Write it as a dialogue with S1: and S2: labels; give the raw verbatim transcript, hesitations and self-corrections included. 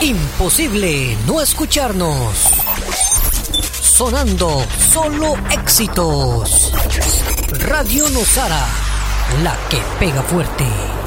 S1: Imposible no escucharnos. Sonando solo éxitos. Radio Nosara, la que pega fuerte.